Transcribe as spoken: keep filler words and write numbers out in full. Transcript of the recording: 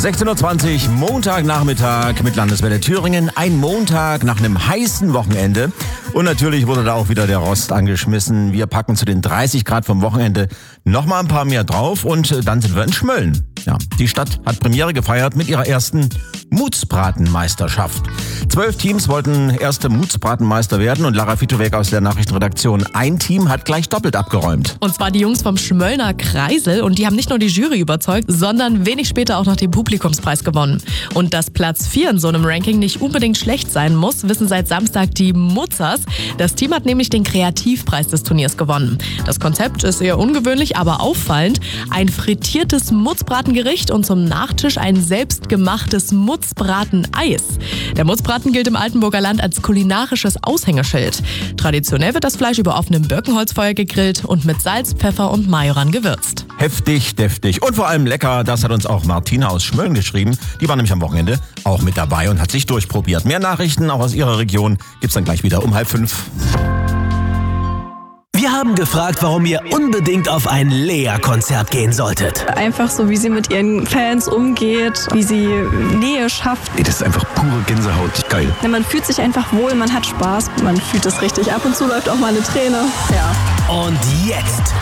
sechzehn Uhr zwanzig, Montagnachmittag mit Landeswelle Thüringen. Ein Montag nach einem heißen Wochenende. Und natürlich wurde da auch wieder der Rost angeschmissen. Wir packen zu den dreißig Grad vom Wochenende nochmal ein paar mehr drauf und dann sind wir in Schmölln. Ja, die Stadt hat Premiere gefeiert mit ihrer ersten Mutzbratenmeisterschaft. Zwölf Teams wollten erste Mutzbratenmeister werden und Lara Fitowek aus der Nachrichtenredaktion. Ein Team hat gleich doppelt abgeräumt. Und zwar die Jungs vom Schmöllner Kreisel, und die haben nicht nur die Jury überzeugt, sondern wenig später auch noch den Publikumspreis gewonnen. Und dass Platz vier in so einem Ranking nicht unbedingt schlecht sein muss, wissen seit Samstag die Mutzers. Das Team hat nämlich den Kreativpreis des Turniers gewonnen. Das Konzept ist eher ungewöhnlich, aber auffallend. Ein frittiertes Mutzbratengericht und zum Nachtisch ein selbstgemachtes Mutzbrateneis. Der Mutzbraten gilt im Altenburger Land als kulinarisches Aushängeschild. Traditionell wird das Fleisch über offenem Birkenholzfeuer gegrillt und mit Salz, Pfeffer und Majoran gewürzt. Heftig, deftig und vor allem lecker, das hat uns auch Martina aus Schmölln geschrieben. Die war nämlich am Wochenende auch mit dabei und hat sich durchprobiert. Mehr Nachrichten auch aus ihrer Region gibt's dann gleich wieder um halb fünf. Wir haben gefragt, warum ihr unbedingt auf ein Lea-Konzert gehen solltet. Einfach so, wie sie mit ihren Fans umgeht, wie sie Nähe schafft. Ey, das ist einfach pure Gänsehaut. Geil. Ja, man fühlt sich einfach wohl, man hat Spaß, man fühlt es richtig. Ab und zu läuft auch mal eine Träne. Ja. Und jetzt